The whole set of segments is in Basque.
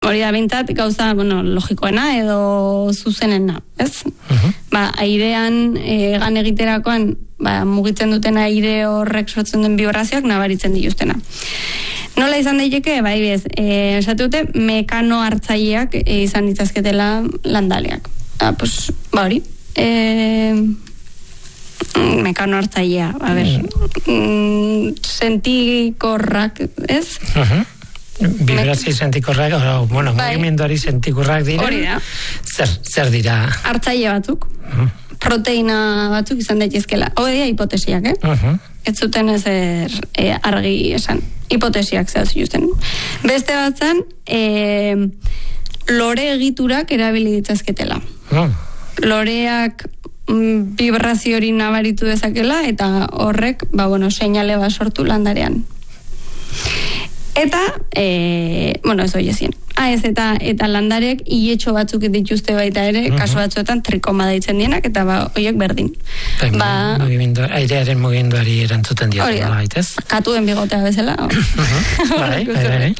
Hori da bintzat gauza, logikoena edo zuzenena, ez? Airean egan egiterakoan, mugitzen duten aire horrek sortzen den vibrazioak nabaritzen dituztena. Nola izan daiteke, esate dute, mekano hartzaileak izan ditzazketela landaleak. Hori. Mekano hartzailea, sentikorrak, ez? Vibrazio sentikorrak, mugimenduari sentikorrak dira. Hori da. Zer dira? Hartzaile batzuk. Proteina batzuk izan daitezkela. Hori da hipotesiak, Ez zuten ezer argi esan. Hipotesiak zehaz justen. Beste batzan, lore egiturak erabili ditzazketela. Loreak vibrazio hori nabaritu dezakela eta horrek, seinale bat sortu landarean. Eta, ez hori ezien. Ez eta landareak hiletxo batzuk dituzte baita ere, kasu batzuetan trikoma deitzen dienak, eta horiek berdin. Airearen mugimenduari erantzuten diote, baitez? Katuen bigotea bezala. Bai.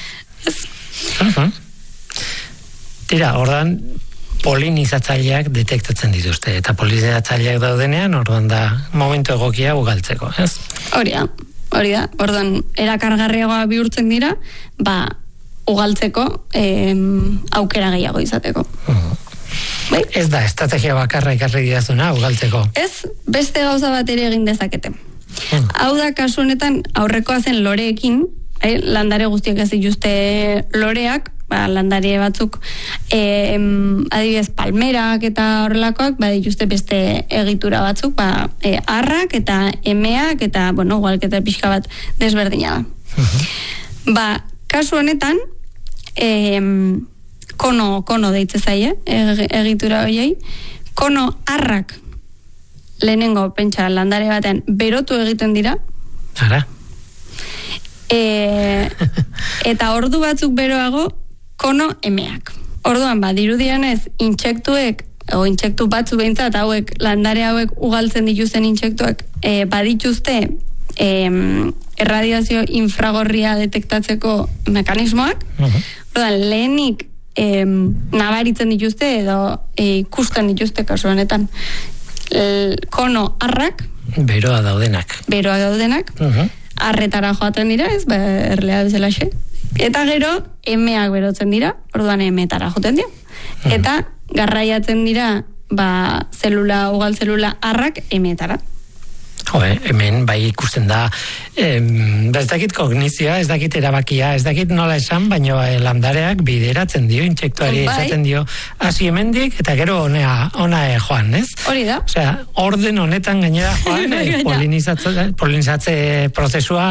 Tira, ordan polinizatzaileak detektatzen dituzte, eta polinizatzaileak daudenean, ordan da momentu egokia ugaltzeko, ez? Hori da, ordan erakargarriagoa bihurtzen dira, ugaltzeko aukera gehiago izateko. Ez da, estrategia bakarra ikarri didazuna ugaltzeko. Ez, beste gauza bat ere egin dezakete. Hau da, kasu honetan, aurrekoa zen loreekin, landare guztiak ez dituzte loreak, landare batzuk adibidez palmerak eta horrelakoak dituzte beste egitura batzuk, arrak eta emeak eta, ugalketa pixka bat desberdina da. Kasu honetan, kono deitze zaie, egitura horiei, kono arrak lehenengo pentsa landare batean berotu egiten dira. Ara. Eta ordu batzuk beroago kono emeak. Orduan, dirudianez, intsektu batzu behintzat, landare hauek ugaltzen dituzten intsektuak, badituzte erradiazio infragorria detektatzeko mekanismoak. Orduan, lehenik nabaritzen dituzte edo ikusten dituzte kasu honetan. Kono arrak. Beroa daudenak. Arretara joaten dira, ez, erlea bezalaxe. Eta gero, emeak berotzen dira, orduan emetara joten dira. Eta garraiatzen dira, ugal zelula arrak emetara. Hemen ikusten da, ez dakit kognizioa, ez dakit erabakia, ez dakit nola esan, baina landareak bideratzen dio, intsektuari esaten dio, hasi hemendik, eta gero ona joan, ez? Hori da. Osea, orden honetan gainera joan, polinizatze prozesua,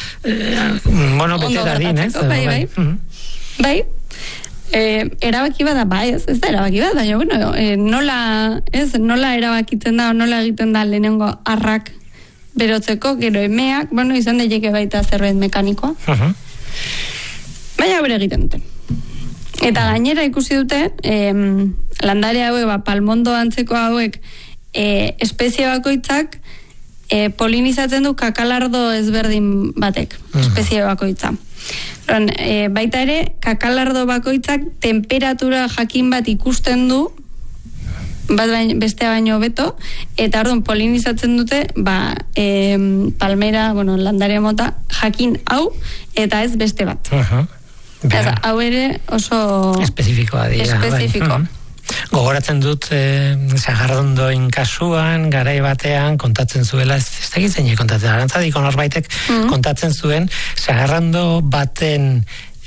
bete dadin, ez? Bai. Erabaki bada, ez da erabaki bat, baina, nola erabakitzen da, nola egiten da lehenengo arrak berotzeko, gero emeak, izan daiteke baita zerbait mekanikoa. Baina bere egiten dute. Eta gainera ikusi dute, landare hauek, palmondo antzeko hauek, espezie bakoitzak, polinizatzen du kakalardo ezberdin batek, espezie bakoitza. Baita ere, kakalardo bakoitzak temperatura jakin bat ikusten du, bestea baino beto, eta orduan polinizatzen dute, palmera, landare mota, jakin hau, eta ez beste bat. Hau ere oso espezifikoa dira. Gogoratzen dut Sagarrondoin kasuan, garai batean kontatzen zuela, ez dakit zeinek kontatzen, Arantzadiko norbaitek kontatzen zuen, Sagarrondo baten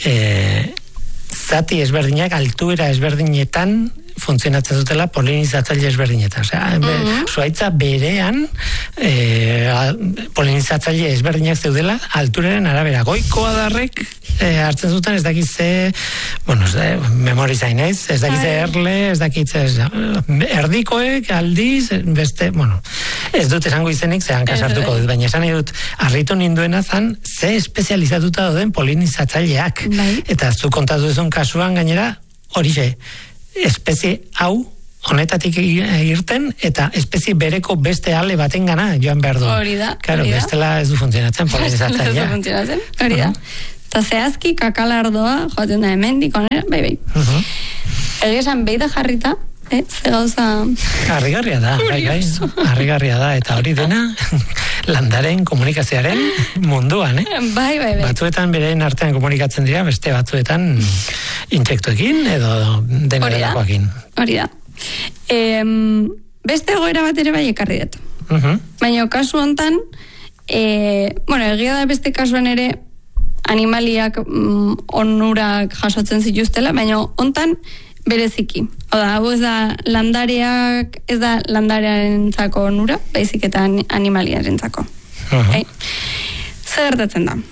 zati ezberdinak, altuera ezberdinetan funtzionatzen dutela polinizatzaile ezberdinetan. Zuaitza berean polinizatzaile ezberdinak zeudela alturaren arabera. Goiko adarrek hartzen zuten ez dakize, memorizain ez dakize erle, ez dakize erdikoek, aldiz, beste, ez dut esango izenik, zehan kasartuko dut, baina esan dut, harritu ninduena zan, ze espezializatuta dauden polinizatzaileak. Eta zu kontatu duzun kasuan gainera, horixe, espezie hau honetatik irten eta espezie bereko beste ale baten gana joan behar du. Hori da. Bestela ez du funtzionatzen polinizatzailea. Hori da. Eta zehazki kakalardoa joaten da hemendik, onera, bai. Egesan beida jarrita, ze gauza... Harrigarria da, bai, harrigarria da, eta hori dena landaren komunikazioaren munduan, Bai. Batzuetan beren artean komunikatzen dira, beste batzuetan intsektuekin edo denerakoakin. Hori da. Beste egoera bat ere bai ekarri dut. Baina kasu hontan, egia da beste kasuan ere animaliak onurak jasotzen zituztela, baina hontan bereziki. Oda, hau ez da landarearentzako onura, baizik eta animaliarentzako. Zer gertatzen da?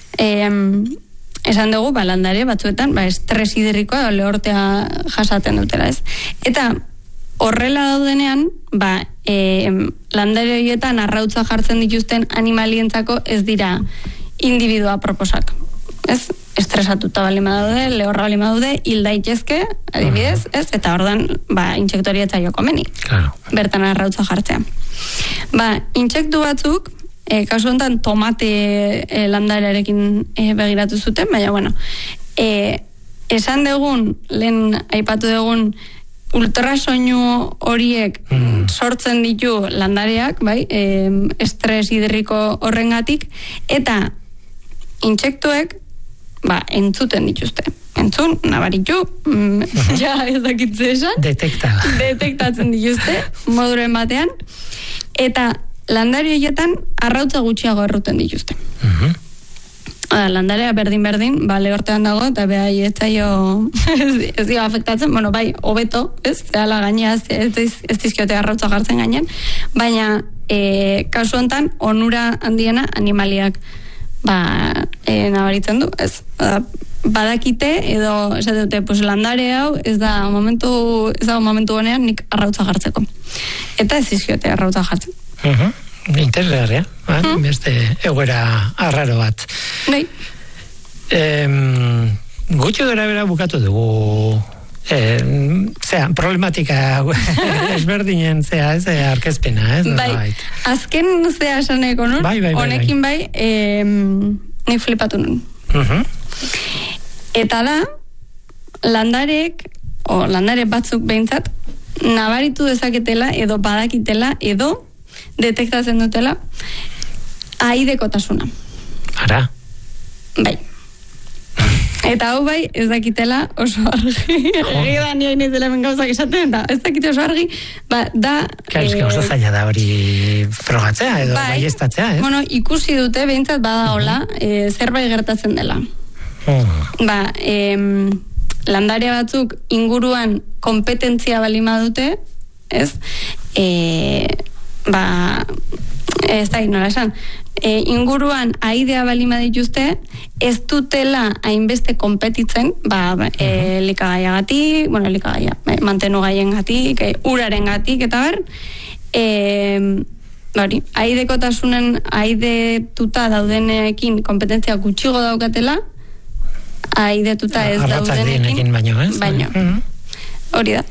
Esan dugu, landare batzuetan, estres hidrikoa lehortea jasaten dutela, ez? Eta horrela daudenean, landare horietan arrautza jartzen dituzten animalientzako ez dira individua proposak. Ez? Estresatuta balima daude, lehorra balima daude, hil daitezke, adibidez, ez? Eta ordan, intsektoria eta joko meni. Claro. Bertan arrautza jartzea. Intsektu batzuk, kasu honetan tomate landarearekin begiratu zuten, baina, esan dugun, lehen aipatu dugun, ultrasoinu horiek sortzen ditu landareak, estres hidriko horrengatik, eta intsektuek entzuten dituzte. Entzun, nabaritu, ez dakitze esan. Detektatzen dituzte, moduren batean. Eta landare horietan arrautza gutxiago erruten dituzte. Landarea berdin, lehortean dago, eta behai ez dio afektatzen, hobeto, ez? Zehala gainea, ez dizkiote arrautza jartzen gainean, baina kasu honetan, onura handiena animaliak nabaritzen du, ez? Badakite, edo esate dute, landare hau ez da momentu honean nik arrautza jartzeko. Eta ez dizkiote arrautza jartzen. Interesgarria, beste egoera arraro bat. Bai. Gutxi gara bera bukatu dugu problematika ezberdinen ez arkezpena, ez? Bai, azken esaneko nun, honekin nik flipatu nun. Eta da, landare batzuk behintzat, nabaritu dezaketela, edo badakitela, edo detektatzen dutela aidekotasuna. Ara? Bai. Eta hau ez dakitela oso argi. Egia ni hain ez dela gauzak esaten, da ez dakite oso argi, da... Oso zaila da hori frogatzea edo baiestatzea, ez? Ikusi dute behintzat bada hola, zerbait gertatzen dela. Landare batzuk inguruan kompetentzia balima dute, ez? Ez da nola esan, inguruan aidea balima dituzte, ez dutela hainbeste konpetitzen, likagaiagatik, mantenugaien gatik, uraren gatik, eta aidekotasunen aidetuta daudenekin kompetentzia gutxigo daukatela, aidetuta ez daudenekin, baino. Hori da.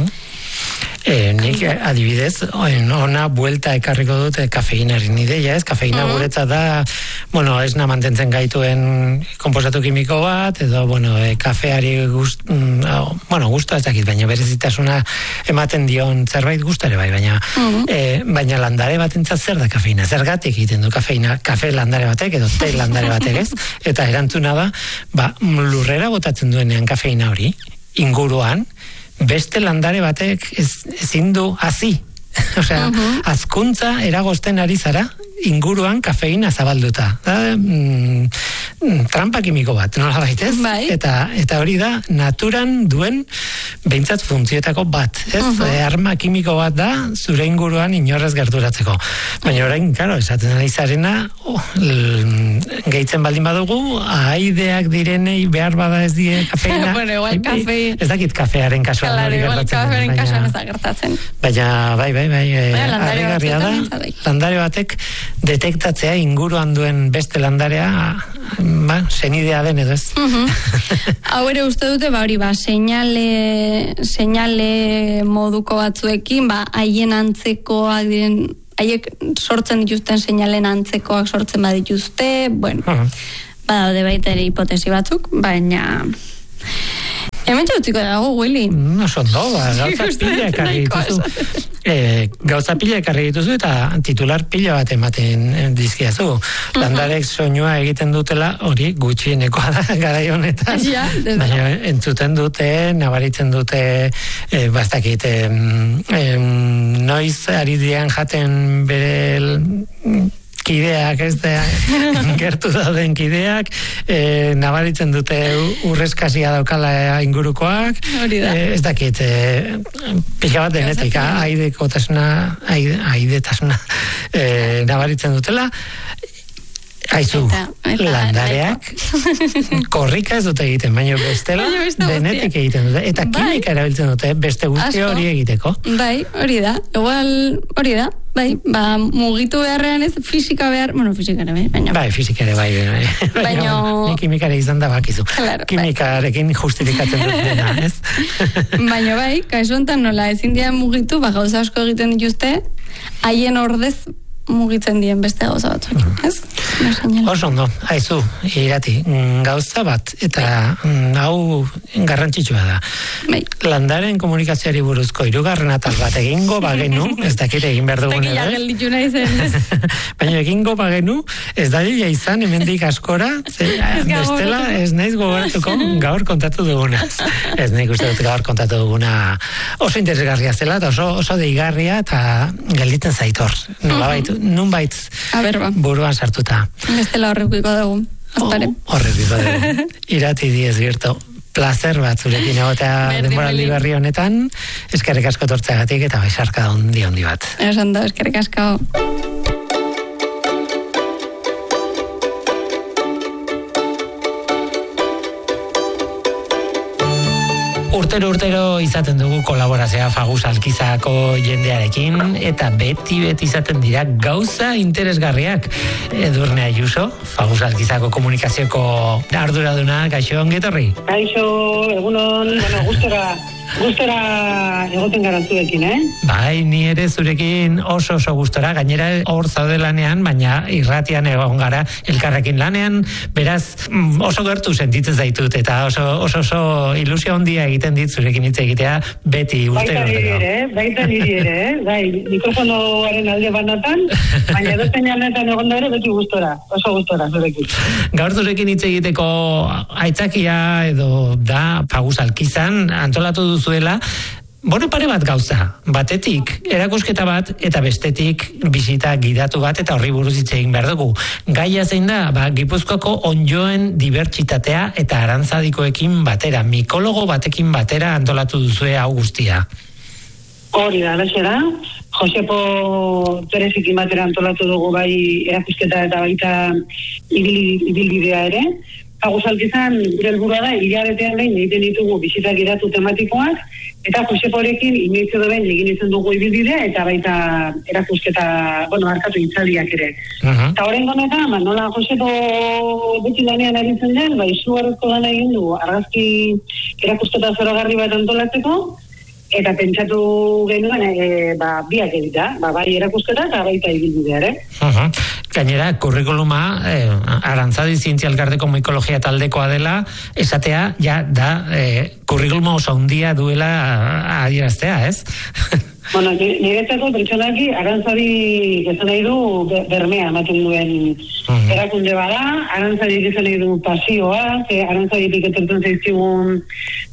Nik adibidez, ona buelta ekarriko dut kafeinaren ideia, ez? Kafeina guretzat da, esna mantentzen gaituen konposatu kimiko bat, edo, kafeari gustu ez dakit, baina berezitasuna ematen dion zerbait gustare bai, baina landare batentzat zer da kafeina? Zergatik egiten du kafeina? Kafe landare batek, edo te landare batek, ez? Eta erantzuna da, lurrera botatzen duenean kafeina hori, inguruan, beste landare batek ezin du hazi. Osea, azkuntza eragozten ari zara inguruan kafeina zabalduta. Trampa kimiko bat, nola baitez? Eta hori da, naturan duen behintzat funtzioetako bat. Arma kimiko bat da, zure inguruan inorrez gerturatzeko. Baina orain, karo, esaten ari zarena, gehitzen baldin badugu, aideak direnei behar bada ez die kafeina. Ez dakit kafearen kasuan hori gertatzen. Baina, bai, harrigarria da, landare batek detektatzea inguruan duen beste landarea, senidea den edo ez. Hau ere uste dute, seinale moduko batzuekin, haien antzekoak diren, haiek sortzen dituzten seinalen antzekoak sortzen badituzte, badaude baita ere hipotesi batzuk, baina hemen txautziko dago, Willy. No son gauza pila ekarri dituzu. Gauza pila ekarri dituzu eta titular pila bat ematen dizkiazu. Landarek soinua egiten dutela, hori gutxienekoa da garai honetan. Baina entzuten dute, nabaritzen dute, bastakit, noiz ari dian jaten bere kideak, ez da, gertu dauden kideak, nabaritzen dute urrezkasia daukala ingurukoak, ez dakit, pixka bat denetik, aidetasuna nabaritzen dutela, aizu, landareak korrika ez dute egiten, baina bestela denetik egiten dute, eta kimika erabiltzen dute beste guzti hori egiteko. Bai, hori da, igual hori da. Bai, mugitu beharrean ez, fisika behar, fisikare bai, baina... Bai, fisikare bai, baina... Ni kimikare izan da bakizu. Claro, kimikarekin justifikatzen dut dena, ez? Baina bai, kaso honetan nola ezin dian mugitu, gauza asko egiten dituzte, haien ordez mugitzen dien beste gauza batzuk, ez? Oso ondo, aizu, irati, gauza bat, eta hau garrantzitsua da. Bai. Landaren komunikazioari buruzko hirugarren atal bat egingo bagenu, ez dakit egin behar dugun edo. Gelditu nahi zen. Baina egingo bagenu, ez dadila izan hemendik askora, bestela ez naiz gogoratuko gaur kontatu dugunaz. Ez nik uste dut gaur kontatu duguna oso interesgarria zela, eta oso deigarria, eta gelditzen zaitor. Nunbait buruan sartuta. Bestela horrekiko dugu. Horrekiko dugu. Irati diez birto. Placer bat zurekin egotea denboraldi berri honetan. Eskerrik asko tortzeagatik eta baixarka handi bat. Esan da, eskerrik asko. Urtero izaten dugu kolaborazioa Fagus Alkizako jendearekin, eta beti izaten dira gauza interesgarriak. Edurne Ayuso, Fagus Alkizako komunikazioko arduraduna, gaixo ongetorri? Gaixo, egunon, gustora egoten garantzuekin, Bai, ni ere zurekin oso gustora, gainera hor zaude lanean, baina irratian egon gara elkarrekin lanean, beraz oso gertu sentitzen zaitut, eta oso ilusio handia egiten dit zurekin hitz egitea, beti urtero. Baita niri ere, bai, mikrofonoaren alde banatan, baina edozein aldeetan egon da ere, beti oso gustora zurekin. Gaur zurekin hitz egiteko aitzakia edo da Fagus Alkizan antolatu duzuela, pare bat gauza, batetik erakusketa bat eta bestetik bisita gidatu bat eta horri buruz hitz egin behar dugu. Gaia zein da, Gipuzkoako onddoen dibertsitatea eta arantzadikoekin batera, mikologo batekin batera antolatu duzue hau guztia. Hori da, da. Josepo Terezikin batera antolatu dugu bai erakusketa eta baita ibilbidea ere. Fagus Alkizan gure helburua da, hilabetean behin egiten ditugu bisitak gidatu tematikoak, eta Joseporekin inoitz edo behin egin izan dugu ibilbidea, eta baita erakusketa, arkatu hitzaldiak ere. Eta horren honetan, nola Josepo beti lanean aritzen den, izugarrizko lana egin du argazki erakusketa zoragarri bat antolatzeko, eta pentsatu genuen biak egita, bai erakusketa eta baita ibilbidea ere. Gainera, kurrikuluma Arantzadi Zientzia Elkarteko Mikologia taldekoa dela, esatea, da, kurrikuluma oso handia duela adieraztea, ez? Niretzako pertsonaki Arantzadi esan nahi du bermea ematen duen erakunde bada, Arantzadi esan nahi du pasioa, Arantzaditik etortzen zaizkigun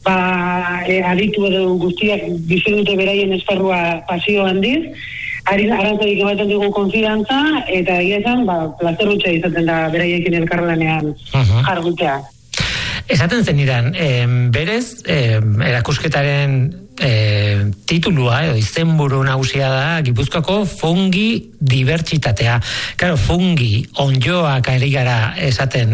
aditu edo guztiak bizi dute beraien esparrua pasio handiz, Arantzadik ematen dugu konfidantza, eta egia esan, plazer hutsa izaten da beraiekin elkarlanean jargutea. Esaten zenidan, berez, erakusketaren titulua edo izenburu nagusia da Gipuzkoako fungi dibertsitatea. Claro, fungi, onddoak ari gara esaten,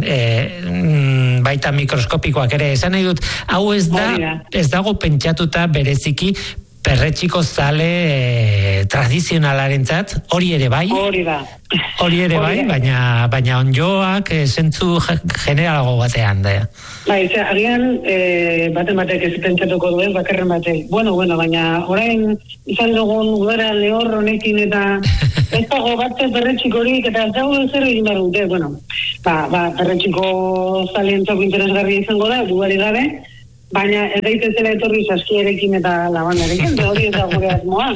baita mikroskopikoak ere, esan nahi dut, hau ez dago pentsatuta bereziki perretxiko zale tradizionalarentzat, hori ere bai. Hori ere bai, baina onjoak zentzu generalago batean da. Bai, agian baten batek ez pentsatuko duen, bakarren batek. Bueno, baina orain izan dugun udara lehor honekin eta ez dago bat perretxikorik eta ez dago zer egin behar dute. Bueno, perretxiko zaleentzako interesgarria izango da, dugari gabe, baina ez daitezela etorri saskierekin eta labandarekin, hori ez da gure asmoa.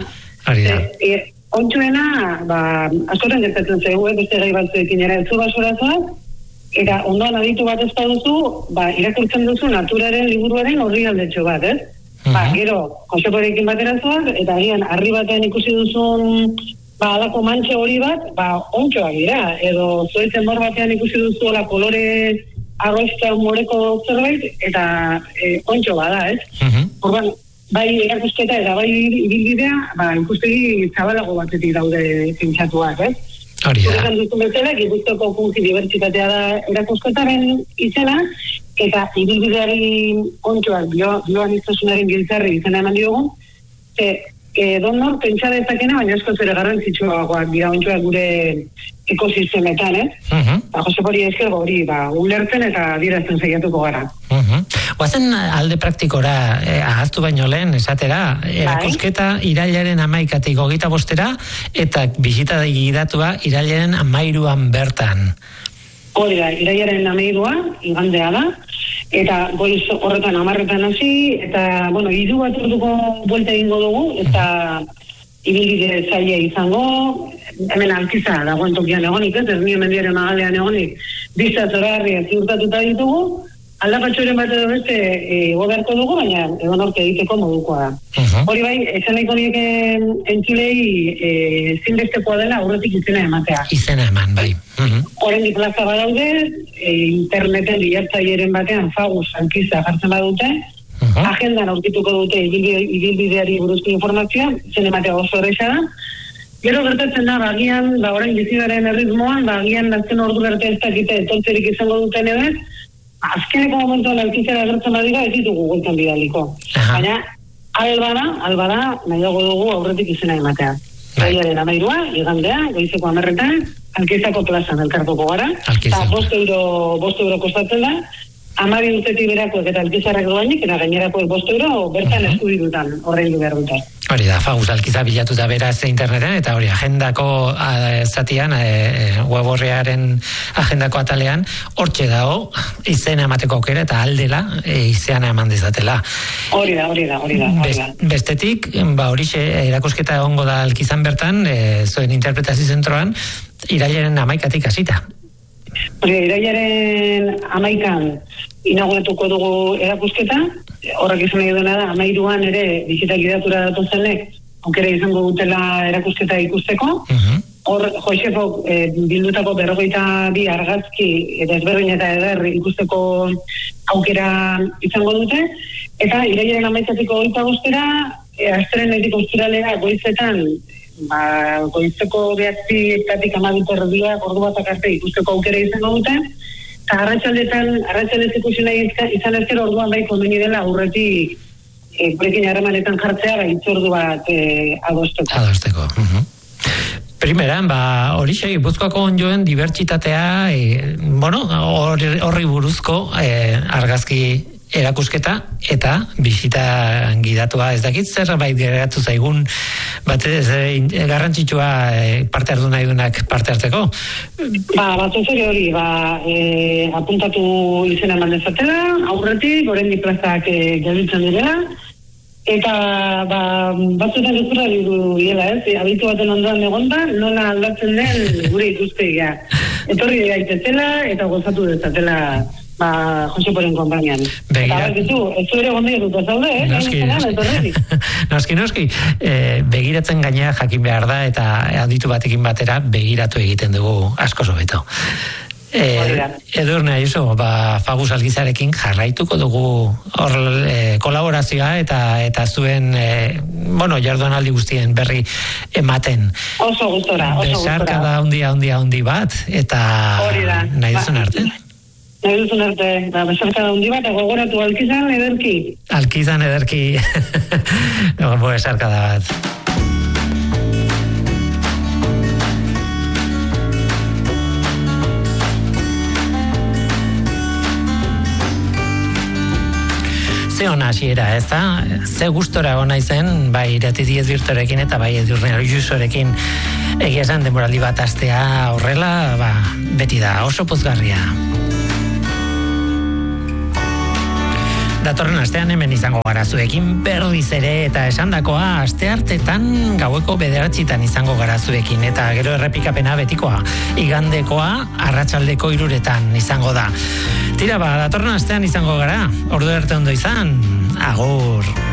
Ontsuena, askotan gertatzen zegu, beste gai batzuekin ere, zu basurazoak, eta ondoan aditu bat ez duzu, irakurtzen duzu naturaren liburuaren horri aldetxo bat, ez? Gero, Joseporekin baterazoak, eta agian, harri batean ikusi duzun, alako mantxe hori bat, ontsoak dira, edo zoetzen bor batean ikusi duzu, kolore agoizta moreko zerbait, eta ontso bada, ez? Orban, bai erakusketa eta bai ibilbidea, ikustegi zabalago batetik daude pentsatuak, ez? Hori da. Horretan duzun bezala, Gipuzkoako Kunsti Dibertsitatea da erakusketaren izena, eta ibilbideari ontsoak bioaniztasunaren giltzarri izena eman diogun, donor pentsa dezakena, baina asko zere garrantzitsuagoak dira ontsoak gure ekosistemetan, Josepori esker hori, ulertzen eta adierazten saiatuko gara. Guazen alde praktikora ahaztu baino lehen, esatera, erakusketa irailaren 11-tik 25-era eta bisita gidatua irailaren 13-an bertan. Hori da, irailaren 13-a, igandea da, eta goiz horretan 10-etan hasi, eta, hiru bat orduko buelta egingo dugu, eta ibilbide zaila izango, hemen Alkiza dagoen tokian egonik, ez nire mendiaren magalean egonik, bizat horarria ziurtatuta ditugu, aldapatxoren bat edo beste goberko dugu, baina egon orte egiteko modukoa da. Hori bai, esan nahiko nieke entzulei zinbestekoa dela aurretik izena ematea. Izena eman, bai. Horrendik plaza badaude, interneten bilatzailearen batean Fagus Alkiza jartzen badute, agendan aurkituko dute ibilbideari buruzko informazioa, zen ematea oso erresa da. Gero gertatzen da, bagian, orain bizibaren erritmoan, bagian azken ordu arte ez dakite etortzerik izango duten edo, azkeneko momentuan Alkizara gertzen badira ez ditugu goitan bidaliko. Baina, albada, nahiago dugu aurretik izena ematea. Irailaren 13-a, igandea, goizeko 10-etan, Alkizako plazan elkartuko gara. Eta 5 euro kostatzen da, 12 urtetik berako eta Alkizarrak doainik, eta gainerako 5 euro bertan eskubidutan, horrein behar dute. Hori da, Fagus Alkiza bilatuta beraz interneten, eta hori agendako zatian, web horrearen agendako atalean, hortxe dago, izena emateko aukera eta aldela izena eman dezatela. Hori da. Bestetik, horixe erakusketa egongo da Alkizan bertan, zuen interpretazio zentroan, irailaren 11-tik hasita. Irailaren 11-an inauguratuko dugu erakusketa, horrek izan nahi duena da, 13-an ere bisita gidatura datu zenek, aukera izango dutela erakusketa ikusteko. Hor, Josefok bildutako 42 argazki eta ezberdin eta eder ikusteko aukera izango dute, eta irailaren 11-tik 25-era, astelehenetik ostiralera goizetan, goizeko 9-etatik 12 ordu batak arte ikusteko aukera izango dute, eta arratsaldez ikusi nahi izan ezkero orduan bai konbeni dela aurretik gurekin harremanetan jartzea hitzordu bat adosteko. Primeran, horixe Gipuzkoako onjoen dibertsitatea, horri buruzko argazki erakusketa eta bisita gidatua, ez dakit zerbait geratu zaigun garrantzitsua parte hartu nahi duenak parte hartzeko? Batuzeri hori, apuntatu izena eman dezatela, aurretik, oraindik plazak gelditzen direla, eta batzuetan ezura diela, abitu baten ondoan egonda, nola aldatzen den gure ikustegia. Etorri daitezela eta gozatu dezatela Joseporen konpainian. Eta ez ere gondia dut zaude, Noski. Begiratzen gainera jakin behar da, eta aditu batekin batera begiratu egiten dugu asko hobeto. Edurne, Fagus Alkizarekin jarraituko dugu hor kolaborazioa eta zuen jardunaldi guztien berri ematen. Oso gustora. Besarka da handi bat, eta nahi duzun arte. nahi duzun arte, besarka da hundi bat, gogoratu Alkizan ederki. Alkizan ederki, besarka da bat. Ze hona hasiera, ez da? Ze gustora ona izen, bai Irati Diez Birtorekin eta bai Edurne Ayusorekin egia esan denboraldi bat astea horrela, beti da oso pozgarria. Datorren astean hemen izango gara zuekin berriz ere eta esandakoa asteartetan gaueko 9:00 izango gara zuekin eta gero errepikapena betikoa igandekoa arratsaldeko 3:00 izango da. Tira datorren astean izango gara. Ordu arte ondo izan. Agur.